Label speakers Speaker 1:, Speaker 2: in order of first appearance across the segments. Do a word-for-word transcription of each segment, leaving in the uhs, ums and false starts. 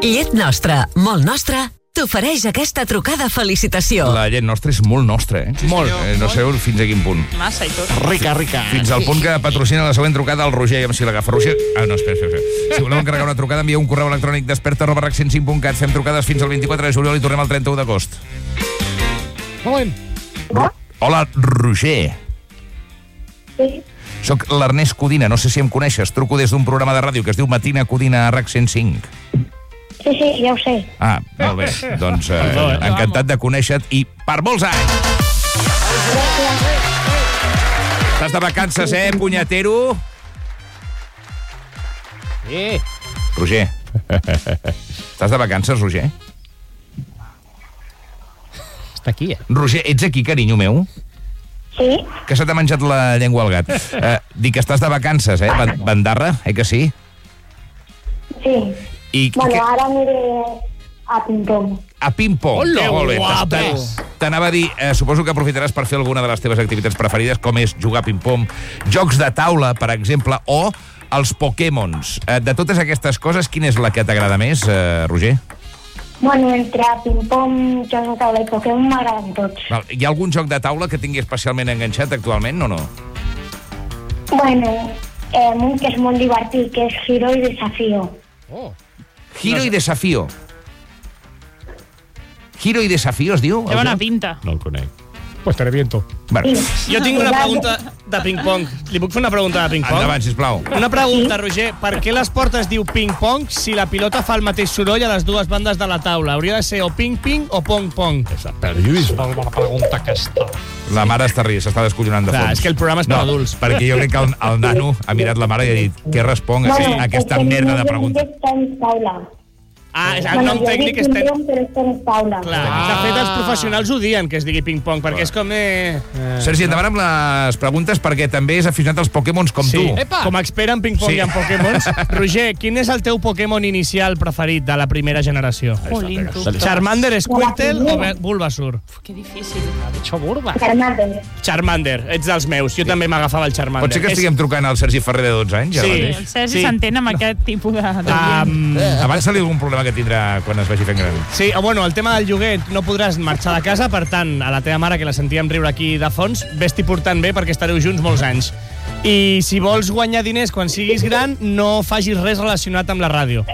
Speaker 1: Llet Nostra, molt nostra, t'ofereix aquesta trucada felicitació.
Speaker 2: La llet nostra és molt nostra, eh?
Speaker 3: Sí,
Speaker 2: molt. Eh, no sé fins a quin punt.
Speaker 3: Massa i tot.
Speaker 4: Rica, rica.
Speaker 2: Fins al punt que patrocina la següent trucada al Roger. Aviam si l'agafa. Roger... Ah, no, espera, espera, espera. Si voleu encarregar una trucada, envieu un correu electrònic desperta arroba rac cent cinc punt cat. Fem trucades fins al vint-i-quatre de juliol i tornem al trenta-u d'agost.
Speaker 4: Moment.
Speaker 2: Hola, Roger.
Speaker 5: Sí.
Speaker 2: Soc l'Ernest Codina, no sé si em coneixes. Truco des d'un programa de ràdio que es diu Matina Codina a RAC cent cinc.
Speaker 5: Sí, sí, ja ho sé.
Speaker 2: Ah, molt bé. Doncs eh, encantat de conèixer-te i per molts anys. Estàs de vacances, eh, punyetero?
Speaker 4: Sí.
Speaker 2: Roger. Estàs de vacances, Roger?
Speaker 4: Està aquí, eh?
Speaker 2: Roger, ets aquí, carinyo meu?
Speaker 5: Sí.
Speaker 2: Que se t'ha menjat la llengua al gat. Eh, dic que estàs de vacances, eh? Ban- Bandarra, eh que sí?
Speaker 5: Sí.
Speaker 2: I
Speaker 5: Bueno,
Speaker 2: que...
Speaker 5: ara aniré a ping-pong.
Speaker 2: A ping-pong.
Speaker 4: Hola,
Speaker 2: Molt bé.
Speaker 4: guapo.
Speaker 2: T'as- T'anava a dir, eh, suposo que aprofitaràs per fer alguna de les teves activitats preferides, com és jugar a ping-pong, jocs de taula, per exemple, o els Pokémons. Eh, de totes aquestes coses, quina és la que t'agrada més, eh, Roger?
Speaker 5: Bueno, entre ping-pong, jocs de taula i Pokémon m'agraden tots.
Speaker 2: Val. Hi ha algun joc de taula que tingui especialment enganxat actualment o no?
Speaker 5: Bueno, eh, un que és molt divertit, que és Hero i Desafío.
Speaker 4: Oh.
Speaker 2: Giro i Desafío. Giro i Desafío, es diu?
Speaker 3: Té bona pinta.
Speaker 4: No el conec. Pues te reviento.
Speaker 2: Bueno,
Speaker 5: Sí.
Speaker 3: Jo tinc una pregunta de ping-pong. Li puc fer una pregunta de ping-pong?
Speaker 2: endavant, sisplau.
Speaker 3: Una pregunta, Roger. Per què l'esport es diu ping-pong si la pilota fa el mateix soroll a les dues bandes de la taula? Hauria de ser o ping-ping o pong-pong.
Speaker 4: Per Lluís, una pregunta aquesta.
Speaker 2: La mare està rient, s'està descollonant de
Speaker 3: Clar,
Speaker 2: fons.
Speaker 3: és que el programa és per
Speaker 2: no,
Speaker 3: adults.
Speaker 2: perquè jo crec que el, el nano ha mirat la mare i ha dit què responc a
Speaker 5: Bueno,
Speaker 2: aquesta
Speaker 5: és que
Speaker 2: merda de
Speaker 5: no
Speaker 2: pregunta.
Speaker 5: és tenis taula.
Speaker 3: Ah, és el
Speaker 5: Bueno,
Speaker 3: nom
Speaker 5: jo
Speaker 3: tècnic
Speaker 5: dic
Speaker 3: és ten...
Speaker 5: ping-pong, però és tenis taula.
Speaker 3: Clar, de fet els professionals ho dien que es digui ping-pong, perquè és com... Eh...
Speaker 2: Sergi, endavant amb les preguntes, perquè també és aficionat als Pokémons com
Speaker 3: Sí,
Speaker 2: tu.
Speaker 4: Epa!
Speaker 3: com a expert en ping-pong
Speaker 2: Sí.
Speaker 3: i en Pokémons. Roger, quin és el teu Pokémon inicial preferit de la primera generació?
Speaker 6: Jolín, tu.
Speaker 3: Charmander, Squirtle o Be- Bulbasaur?
Speaker 6: Que difícil.
Speaker 4: Dicho burba.
Speaker 5: Charmander.
Speaker 3: Charmander, ets dels meus. Jo també m'agafava el Charmander.
Speaker 2: Pot ser que estiguem trucant al Sergi Ferrer de dotze anys? Ja
Speaker 3: Sí.
Speaker 2: mateix?
Speaker 6: El Sergi
Speaker 3: Sí.
Speaker 6: s'entén amb aquest tipus de... de
Speaker 3: Um,
Speaker 2: Avança-li algun problema que tindrà quan es vagi fent gran.
Speaker 3: sí, o bueno, el tema del lloguer, no podràs marxar de casa, per tant, a la teva mare, que la sentíem riure aquí de fons, vés-t'hi portant bé perquè estareu junts molts anys. I si vols guanyar diners quan siguis gran, no facis res relacionat amb la ràdio.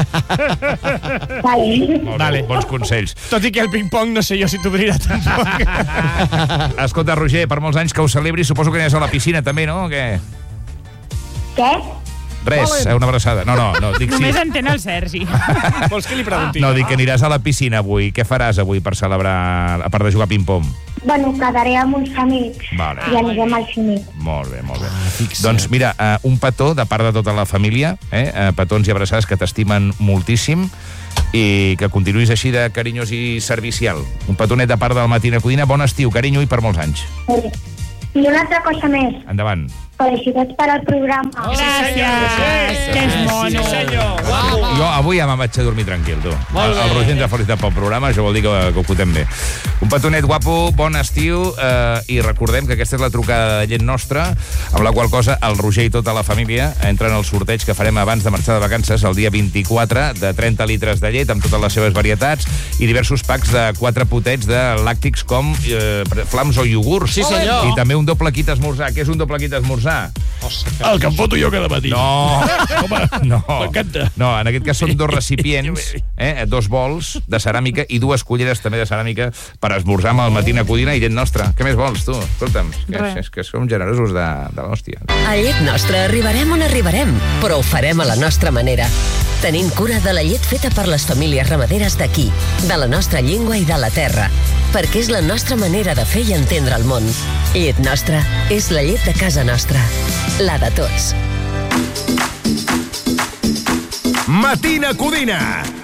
Speaker 5: Vale.
Speaker 2: Molt
Speaker 3: Vale.
Speaker 2: bé, bons consells.
Speaker 3: Tot i que el ping-pong no sé jo si t'obrirà tampoc.
Speaker 2: Escolta, Roger, per molts anys que ho celebris, suposo que aniràs a la piscina també, no? O què?
Speaker 5: Què?
Speaker 2: Res, eh, una abraçada. No, no, no, dic sí.
Speaker 6: Només entén el Sergi.
Speaker 3: Vols que li pregunti?
Speaker 2: No, dic que aniràs a la piscina avui. Què faràs avui per celebrar, a part de jugar a ping-pong?
Speaker 5: Bueno, quedaré amb uns amics
Speaker 2: Vale.
Speaker 5: i anirem al cine.
Speaker 2: Molt bé, molt bé. Doncs mira, uh, un petó de part de tota la família, eh? uh, petons i abraçades que t'estimen moltíssim i que continuïs així de carinyós i servicial. Un petonet de part del Matina Codina. Bon estiu, carinyo, i per molts anys.
Speaker 5: I una altra cosa més.
Speaker 2: Endavant.
Speaker 5: Felicitats per al programa.
Speaker 6: Gràcies. Que és mono.
Speaker 3: Sí, senyor. Guapo.
Speaker 2: Jo avui ja me'n vaig a dormir tranquil, tu.
Speaker 3: Molt
Speaker 2: El,
Speaker 3: bé.
Speaker 2: el Roger ens ha felicitat pel programa, això vol dir que, que ho fotem bé. Un petonet guapo, bon estiu, eh, i recordem que aquesta és la trucada de llet nostra, amb la qual cosa el Roger i tota la família entren al sorteig que farem abans de marxar de vacances el dia vint-i-quatre, de trenta litres de llet amb totes les seves varietats i diversos packs de quatre potets de làctics com eh, flams o iogurts.
Speaker 3: Sí, senyor.
Speaker 2: I també un doble kit esmorzar. Què és un doble kit esmorzar?
Speaker 4: El que em foto jo cada matí.
Speaker 2: No, no.
Speaker 4: M'encanta.
Speaker 2: No, en aquest cas són dos recipients, eh, dos bols de ceràmica i dues culleres també de ceràmica per esmorzar amb el Matina Codina i llet nostra. Què més vols, tu? Escolta'm, és que, és que som generosos de, de l'hòstia.
Speaker 1: A Llet Nostra arribarem on arribarem, però ho farem a la nostra manera. Tenint cura de la llet feta per les famílies ramaderes d'aquí, de la nostra llengua i de la terra, perquè és la nostra manera de fer i entendre el món. Llet Nostra és la llet de casa nostra, la de tots.
Speaker 7: Matina Codina.